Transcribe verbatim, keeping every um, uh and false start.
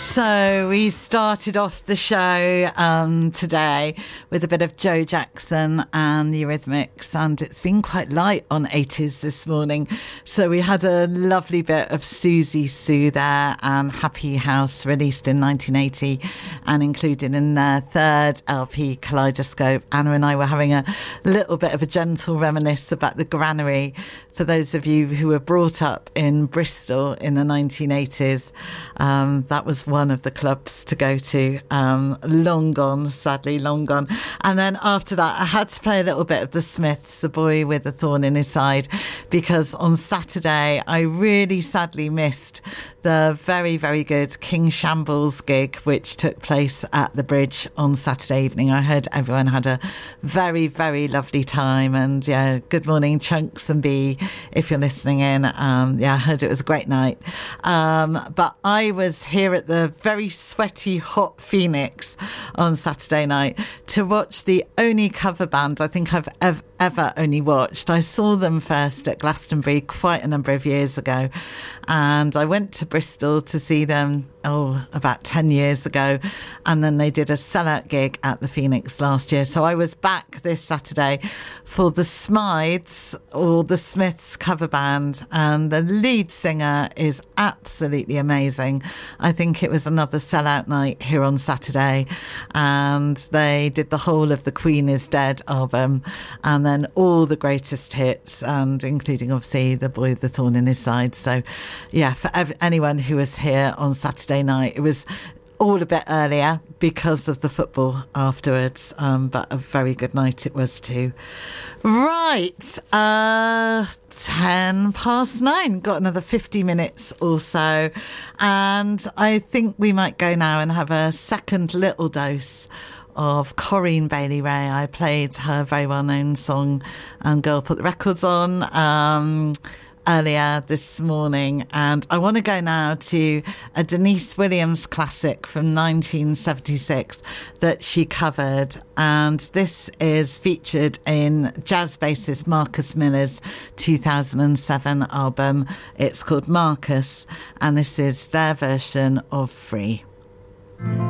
So we started off the show um, today with a bit of Joe Jackson and the Eurythmics, and it's been quite light on eighties this morning. So we had a lovely bit of Susie Sue there and Happy House, released in nineteen eighty and included in their third L P, Kaleidoscope. Anna and I were having a little bit of a gentle reminisce about the Granary. For those of you who were brought up in Bristol in the nineteen eighties, um, that was one of the clubs to go to. Um, long gone, sadly, long gone. And then after that, I had to play a little bit of the Smiths, The Boy with a Thorn in His Side, because on Saturday, I really sadly missed the very, very good King Shambles gig, which took place at the Bridge on Saturday evening. I heard everyone had a very, very lovely time. And yeah, good morning, Chunks and B, if you're listening in. Um, yeah, I heard it was a great night. Um, but I was here at the very sweaty, hot Phoenix on Saturday night to watch the only cover band I think I've ever, ever only watched. I saw them first at Glastonbury quite a number of years ago, and I went to Bristol to see them, oh, about ten years ago, and then they did a sellout gig at the Phoenix last year. So I was back this Saturday for the Smythes, or the Smiths cover band, and the lead singer is absolutely amazing. I think it was another sellout night here on Saturday, and they did the whole of the Queen is Dead album, and then all the greatest hits, and including obviously The Boy with the Thorn in His Side. So yeah, for ev- anyone who was here on Saturday night, it was all a bit earlier because of the football afterwards, um, but a very good night it was too. Right, uh, ten past nine, got another fifty minutes or so, and I think we might go now and have a second little dose of Corinne Bailey Rae. I played her very well-known song and Girl Put the Records On um, earlier this morning, and I want to go now to a Denise Williams classic from nineteen seventy-six that she covered, and this is featured in jazz bassist Marcus Miller's two thousand seven album. It's called Marcus, and this is their version of Free.